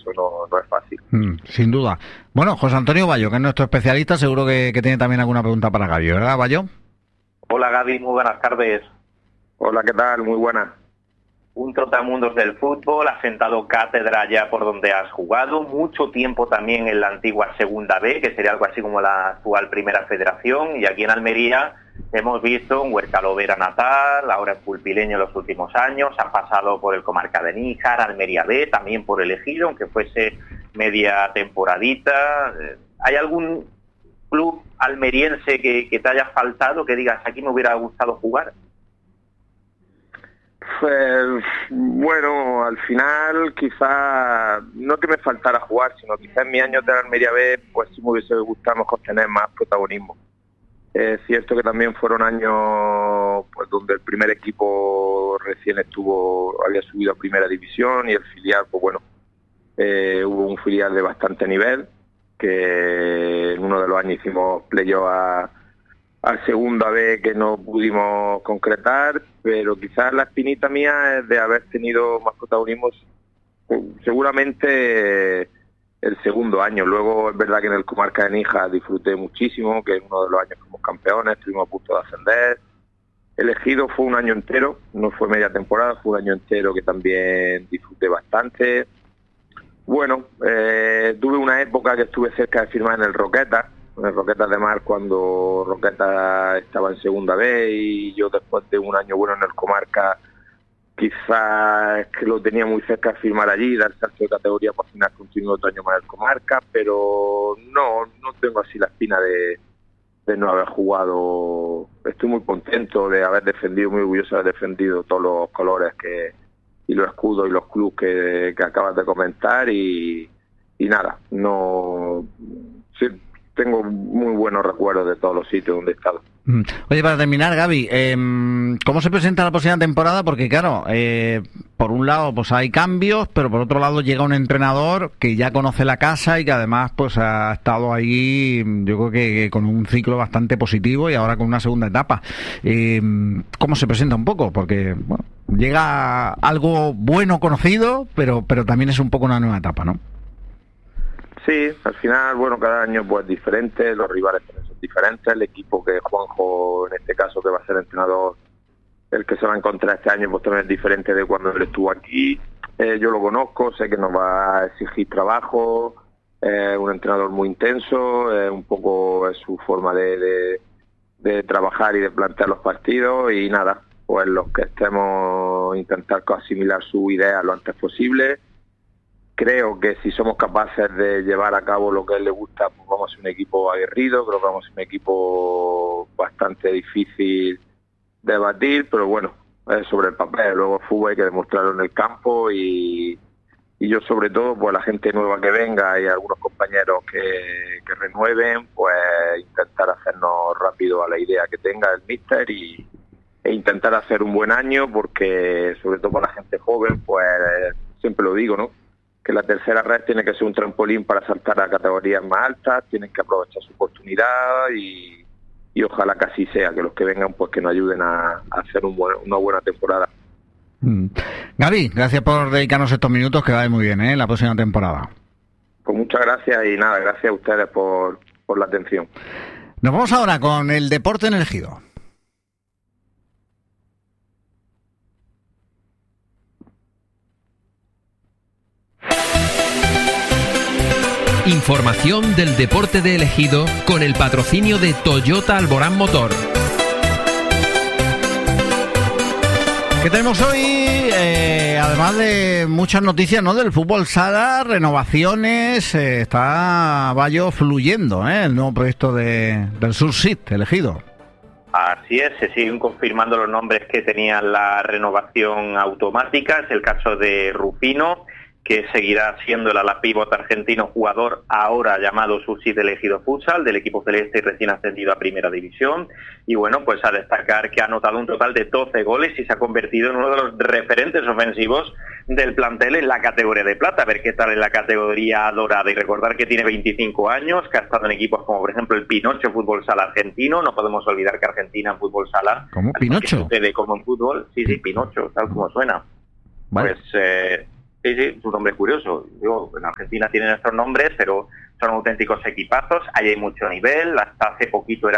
eso no es fácil. Sin duda. Bueno, José Antonio Bayo, que es nuestro especialista, seguro que tiene también alguna pregunta para Gaby, ¿verdad, Bayo? Hola Gaby, muy buenas tardes. Hola, ¿qué tal? Muy buenas. Un trotamundos del fútbol, has sentado cátedra ya por donde has jugado, mucho tiempo también en la antigua Segunda B, que sería algo así como la actual Primera Federación, y aquí en Almería hemos visto un Huercalovera natal, ahora en Pulpileño en los últimos años, ha pasado por el Comarca de Níjar, Almería B, también por el Ejido, aunque fuese media temporadita. ¿Hay algún club almeriense que te haya faltado, que digas, aquí me hubiera gustado jugar? Pues, bueno, al final quizás no que me faltara jugar, sino quizás en mis años de la Almería B pues sí me hubiese gustado mejor tener más protagonismo. Es cierto que también fueron años pues donde el primer equipo recién había subido a primera división, y el filial, pues bueno, hubo un filial de bastante nivel, que en uno de los años hicimos playoff a Segunda B, que no pudimos concretar, pero quizás la espinita mía es de haber tenido más protagonismo seguramente el segundo año. Luego es verdad que en el Comarca de Níjar disfruté muchísimo, que en uno de los años fuimos campeones, estuvimos a punto de ascender. El Ejido fue un año entero, no fue media temporada, fue un año entero que también disfruté bastante. Bueno, tuve una época que estuve cerca de firmar en el Roquetas de Mar, cuando Roquetas estaba en Segunda B, y yo después de un año bueno en el Comarca, quizás es que lo tenía muy cerca de firmar allí, dar salto de categoría para final continuar otro año más en el Comarca, pero no tengo así la espina de no haber jugado. Estoy muy contento de haber defendido, muy orgulloso de haber defendido todos los colores y los escudos y los clubes que acabas de comentar, y nada, sí, tengo muy buenos recuerdos de todos los sitios donde he estado. Oye, para terminar, Gaby, ¿cómo se presenta la próxima temporada? Porque claro, por un lado pues hay cambios, pero por otro lado llega un entrenador que ya conoce la casa y que además pues ha estado ahí, yo creo que con un ciclo bastante positivo, y ahora con una segunda etapa. ¿Cómo se presenta un poco? Porque bueno, llega algo bueno conocido, pero también es un poco una nueva etapa, ¿no? Sí, al final, bueno, cada año pues diferente, los rivales también son diferentes, el equipo que Juanjo, en este caso, que va a ser entrenador, el que se va a encontrar este año, pues también es diferente de cuando él estuvo aquí. Yo lo conozco, sé que nos va a exigir trabajo, un entrenador muy intenso, un poco es su forma de trabajar y de plantear los partidos, y nada, pues los que estemos intentar asimilar su idea lo antes posible. Creo que si somos capaces de llevar a cabo lo que a él le gusta, pues vamos a ser un equipo aguerrido, creo que vamos a ser un equipo bastante difícil de batir, pero bueno, es sobre el papel. Luego el fútbol hay que demostrarlo en el campo, y yo sobre todo, pues la gente nueva que venga y algunos compañeros que renueven, pues intentar hacernos rápido a la idea que tenga el míster e intentar hacer un buen año, porque sobre todo para la gente joven, pues siempre lo digo, ¿no?, que la tercera red tiene que ser un trampolín para saltar a categorías más altas, tienen que aprovechar su oportunidad, y ojalá que así sea, que los que vengan pues que nos ayuden a hacer una buena temporada. Gaby, gracias por dedicarnos estos minutos, que vaya muy bien, ¿eh?, la próxima temporada. Pues muchas gracias, y nada, gracias a ustedes por la atención. Nos vamos ahora con el deporte en el Ejido. Información del deporte de Ejido con el patrocinio de Toyota Alborán Motor. ¿Qué tenemos hoy? Además de muchas noticias, ¿no?, del fútbol sala, renovaciones, está Bayo fluyendo, el nuevo proyecto del Sursit, el Ejido. Así es, se siguen confirmando los nombres que tenían la renovación automática. Es el caso de Rufino, que seguirá siendo el ala pívot argentino, jugador ahora llamado Sursit del Ejido Futsal, del equipo celeste y recién ascendido a Primera División. Y bueno, pues a destacar que ha anotado un total de 12 goles y se ha convertido en uno de los referentes ofensivos del plantel en la categoría de plata. A ver qué tal en la categoría dorada. Y recordar que tiene 25 años, que ha estado en equipos como por ejemplo el Pinocho Fútbol Sala argentino. No podemos olvidar que Argentina en fútbol sala... ¿Cómo? ¿Pinocho? Sucede como en fútbol. Sí, Pinocho, tal como suena. Vale. Pues... Sí, es un nombre curioso. En Argentina tienen estos nombres, pero son auténticos equipazos. Ahí hay mucho nivel. Hasta hace poquito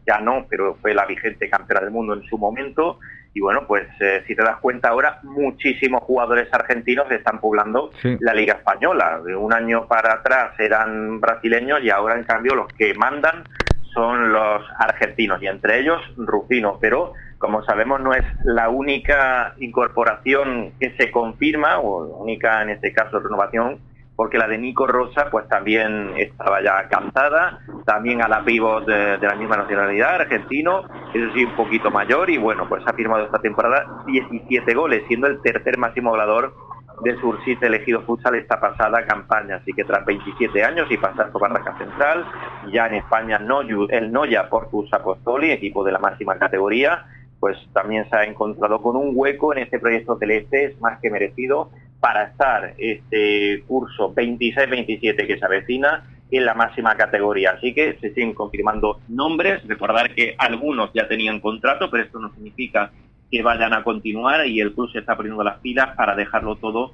pero fue la vigente campeona del mundo en su momento. Y bueno, pues si te das cuenta ahora, muchísimos jugadores argentinos están poblando la Liga Española. De un año para atrás eran brasileños y ahora, en cambio, los que mandan son los argentinos, y entre ellos Rufino. Pero, como sabemos, no es la única incorporación que se confirma, o la única, en este caso, renovación, porque la de Nico Rosa pues también estaba ya cantada, también a la pívot de la misma nacionalidad, argentino, eso sí, un poquito mayor, y bueno, pues ha firmado esta temporada 17 goles, siendo el tercer máximo goleador del Sursit elegido futsal esta pasada campaña. Así que tras 27 años y pasar por Barraca Central, ya en España el Noia Portus Apostoli, equipo de la máxima categoría, pues también se ha encontrado con un hueco en este proyecto celeste, es más que merecido para estar este curso 26-27 que se avecina en la máxima categoría. Así que se siguen confirmando nombres. Recordar que algunos ya tenían contrato, pero esto no significa que vayan a continuar, y el club se está poniendo las pilas para dejarlo todo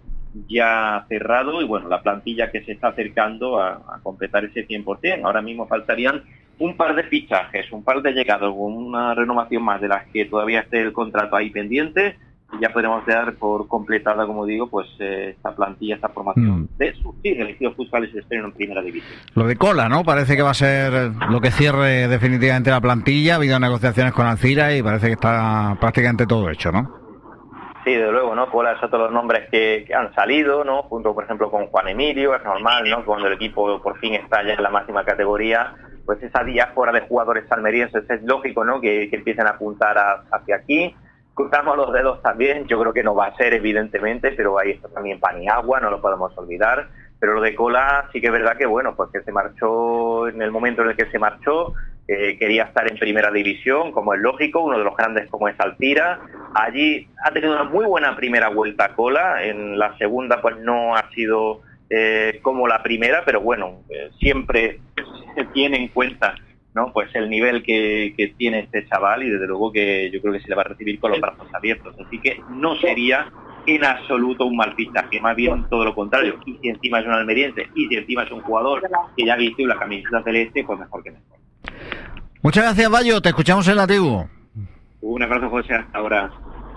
ya cerrado, y bueno, la plantilla que se está acercando a completar ese 100%. Ahora mismo faltarían un par de fichajes, un par de llegados, una renovación más de las que todavía esté el contrato ahí pendiente, y ya podemos dar por completada, como digo, pues esta plantilla, esta formación de Sursit elegidos futsales y estreno en primera división. Lo de Cola, ¿no? Parece que va a ser lo que cierre definitivamente la plantilla. Ha habido negociaciones con Alcira y parece que está prácticamente todo hecho, ¿no? Sí, de luego, ¿no? Cola es otro de los nombres que han salido, ¿no? Junto, por ejemplo, con Juan Emilio. Es normal, ¿no? Cuando el equipo por fin está ya en la máxima categoría, pues esa diáspora de jugadores almerienses es lógico, ¿no? Que empiecen a apuntar hacia aquí. Cruzamos los dedos también, yo creo que no va a ser, evidentemente, pero ahí está también Paniagua, no lo podemos olvidar. Pero lo de Cola sí que es verdad que, bueno, pues que se marchó en el momento en el que se marchó, quería estar en primera división, como es lógico, uno de los grandes como es Alcira. Allí ha tenido una muy buena primera vuelta Cola, en la segunda pues no ha sido como la primera, pero bueno, siempre se tiene en cuenta, ¿no? Pues el nivel que tiene este chaval, y desde luego que yo creo que se le va a recibir con los brazos abiertos, así que no sería en absoluto un mal fichaje, más bien todo lo contrario. Y si encima es un almeriense, y si encima es un jugador que ya ha visto la camiseta celeste, pues mejor que mejor. Muchas gracias, Bayo, te escuchamos en la tribu. Un abrazo, José, hasta ahora.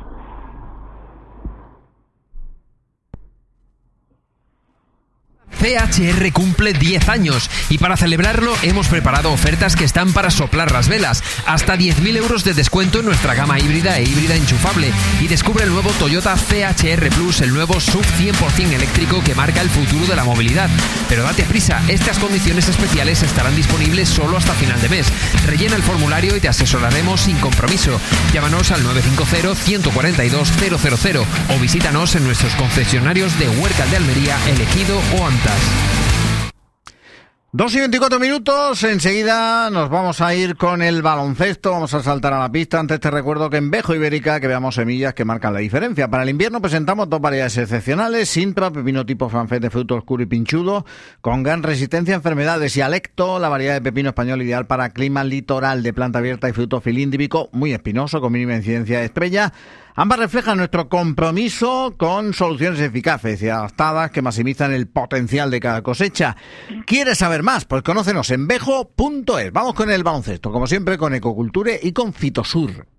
CHR cumple 10 años y para celebrarlo hemos preparado ofertas que están para soplar las velas. Hasta 10.000 euros de descuento en nuestra gama híbrida e híbrida enchufable. Y descubre el nuevo Toyota CHR Plus, el nuevo SUV 100% eléctrico que marca el futuro de la movilidad. Pero date prisa, estas condiciones especiales estarán disponibles solo hasta final de mes. Rellena el formulario y te asesoraremos sin compromiso. Llámanos al 950-142-000 o visítanos en nuestros concesionarios de Huércal de Almería, Elegido o Antas. 2:24, enseguida nos vamos a ir con el baloncesto, vamos a saltar a la pista. Antes te recuerdo que en Bejo Ibérica que veamos semillas que marcan la diferencia. Para el invierno presentamos dos variedades excepcionales: Sintra, pepino tipo fanfet de fruto oscuro y pinchudo, con gran resistencia a enfermedades, y Alecto, la variedad de pepino español ideal para clima litoral, de planta abierta y fruto cilíndrico, muy espinoso, con mínima incidencia de estrella. Ambas reflejan nuestro compromiso con soluciones eficaces y adaptadas que maximizan el potencial de cada cosecha. ¿Quieres saber más? Pues conócenos en bejo.es. Vamos con el baloncesto, como siempre, con Ecoculture y con Fitosur.